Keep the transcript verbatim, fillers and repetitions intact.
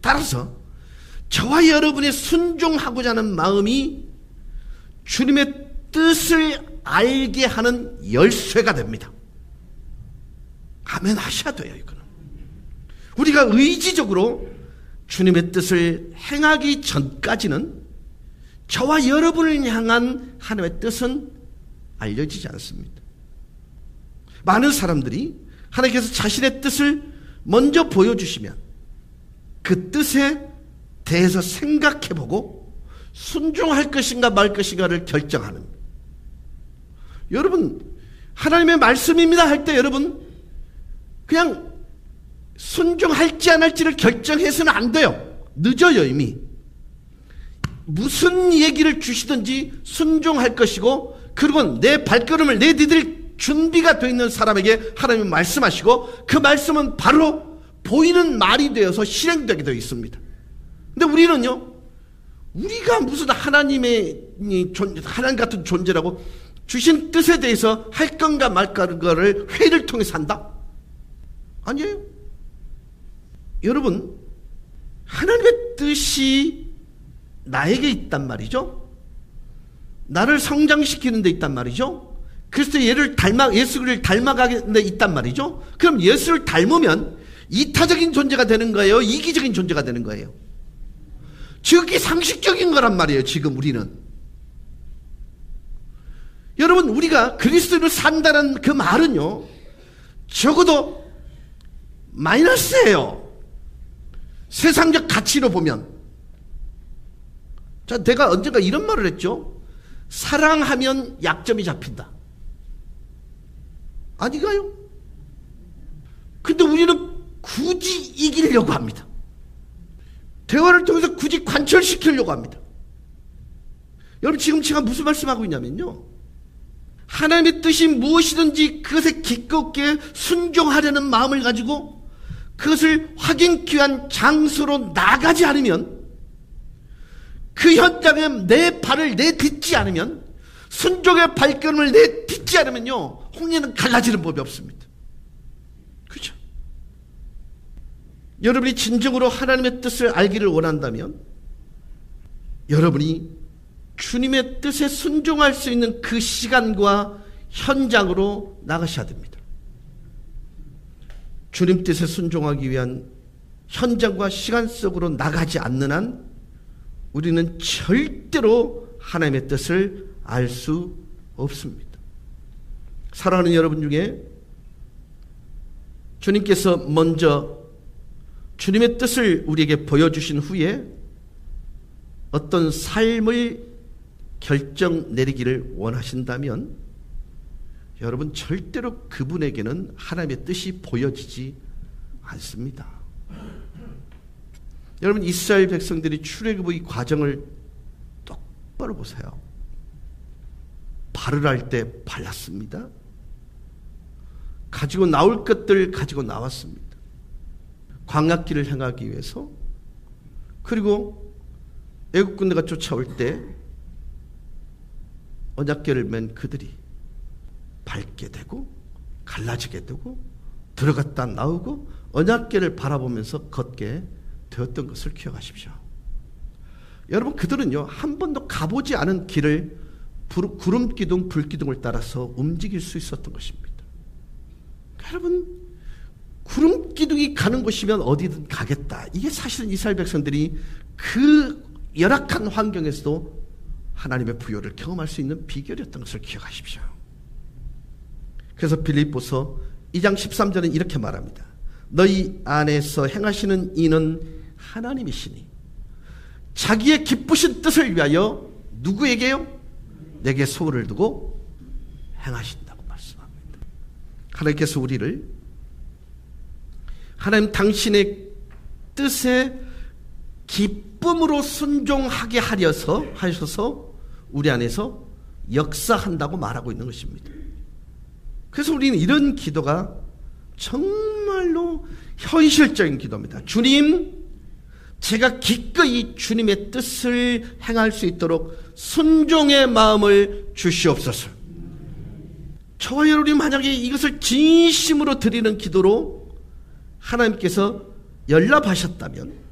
따라서 저와 여러분의 순종하고자 하는 마음이 주님의 뜻을 알게 하는 열쇠가 됩니다. 아멘 하셔야 돼요. 이거는 우리가 의지적으로 주님의 뜻을 행하기 전까지는 저와 여러분을 향한 하나님의 뜻은 알려지지 않습니다. 많은 사람들이 하나님께서 자신의 뜻을 먼저 보여주시면 그 뜻에 대해서 생각해보고 순종할 것인가 말 것인가를 결정하는, 여러분 하나님의 말씀입니다 할 때 여러분 그냥 순종할지 안 할지를 결정해서는 안 돼요. 늦어요. 이미 무슨 얘기를 주시든지 순종할 것이고, 그리고 내 발걸음을 내디딜 준비가 되어 있는 사람에게 하나님은 말씀하시고 그 말씀은 바로 보이는 말이 되어서 실행되게 되어 있습니다. 근데 우리는요, 우리가 무슨 하나님의 하나님 같은 존재라고 주신 뜻에 대해서 할 건가 말까를 회의를 통해서 한다? 아니에요. 여러분, 하나님의 뜻이 나에게 있단 말이죠. 나를 성장시키는 데 있단 말이죠. 그래서 얘를 닮아, 예수를 닮아가는 데 있단 말이죠. 그럼 예수를 닮으면 이타적인 존재가 되는 거예요? 이기적인 존재가 되는 거예요? 즉이 상식적인 거란 말이에요. 지금 우리는. 여러분, 우리가 그리스도로 산다는 그 말은요, 적어도 마이너스예요. 세상적 가치로 보면. 자, 내가 언젠가 이런 말을 했죠. 사랑하면 약점이 잡힌다. 아니가요? 근데 우리는 굳이 이기려고 합니다. 대화를 통해서 굳이 관철시키려고 합니다. 여러분, 지금 제가 무슨 말씀하고 있냐면요, 하나님의 뜻이 무엇이든지 그것에 기꺼이 순종하려는 마음을 가지고 그것을 확인케 위한 장소로 나가지 않으면, 그 현장에 내 발을 내딛지 않으면, 순종의 발걸음을 내딛지 않으면요, 홍해는 갈라지는 법이 없습니다. 그렇죠? 여러분이 진정으로 하나님의 뜻을 알기를 원한다면 여러분이 주님의 뜻에 순종할 수 있는 그 시간과 현장으로 나가셔야 됩니다. 주님 뜻에 순종하기 위한 현장과 시간 속으로 나가지 않는 한 우리는 절대로 하나님의 뜻을 알 수 없습니다. 사랑하는 여러분 중에 주님께서 먼저 주님의 뜻을 우리에게 보여주신 후에 어떤 삶을 결정 내리기를 원하신다면 여러분, 절대로 그분에게는 하나님의 뜻이 보여지지 않습니다. 여러분, 이스라엘 백성들이 출애굽의 과정을 똑바로 보세요. 발을 할 때 발랐습니다. 가지고 나올 것들 가지고 나왔습니다. 광야길을 행하기 위해서. 그리고 애국 군대가 쫓아올 때 언약궤를 맨 그들이 밟게 되고 갈라지게 되고 들어갔다 나오고 언약궤를 바라보면서 걷게 되었던 것을 기억하십시오. 여러분, 그들은요, 한 번도 가보지 않은 길을 구름기둥, 불기둥을 따라서 움직일 수 있었던 것입니다. 여러분, 구름기둥이 가는 곳이면 어디든 가겠다. 이게 사실은 이스라엘 백성들이 그 열악한 환경에서도 하나님의 부여를 경험할 수 있는 비결이었던 것을 기억하십시오. 그래서 빌립보서 이 장 십삼 절은 이렇게 말합니다. 너희 안에서 행하시는 이는 하나님이시니 자기의 기쁘신 뜻을 위하여 누구에게요? 내게 소원을 두고 행하신다고 말씀합니다. 하나님께서 우리를 하나님 당신의 뜻에 기쁨으로 순종하게 하려서 하셔서 우리 안에서 역사한다고 말하고 있는 것입니다. 그래서 우리는 이런 기도가 정말로 현실적인 기도입니다. 주님, 제가 기꺼이 주님의 뜻을 행할 수 있도록 순종의 마음을 주시옵소서. 저와 여러분이 만약에 이것을 진심으로 드리는 기도로 하나님께서 연락하셨다면